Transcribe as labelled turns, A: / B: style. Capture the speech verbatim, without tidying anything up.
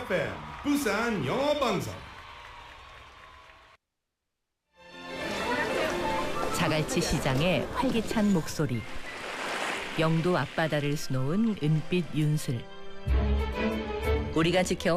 A: 에프엠 부산 영어 방송.
B: 자갈치 시장의 활기찬 목소리. 영도 앞바다를 수놓은 은빛 윤슬. 우리가 지켜